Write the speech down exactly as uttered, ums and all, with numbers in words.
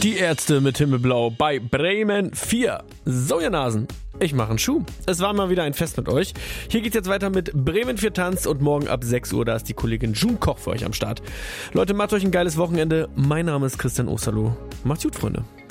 Die Ärzte mit Himmelblau bei Bremen vier. So, ihr Nasen, ich mache einen Schuh. Es war mal wieder ein Fest mit euch. Hier geht's jetzt weiter mit Bremen vier Tanz und morgen ab sechs Uhr, da ist die Kollegin June Koch für euch am Start. Leute, macht euch ein geiles Wochenende. Mein Name ist Christian Osterloh. Macht's gut, Freunde.